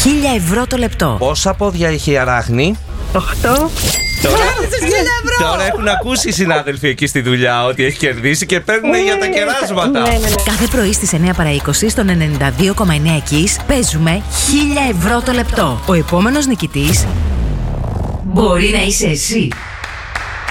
ευρώ το λεπτό. Πόσα πόδια έχει η αράχνη? 8. Τώρα έχουν ακούσει οι συνάδελφοι εκεί στη δουλειά ότι έχει κερδίσει και παίρνουν για τα κεράσματα. Ναι. Κάθε πρωί στις 9 παρά 20 στον 92,9 Kiss παίζουμε 1000 ευρώ το λεπτό. Ο επόμενος νικητής μπορεί να είσαι εσύ.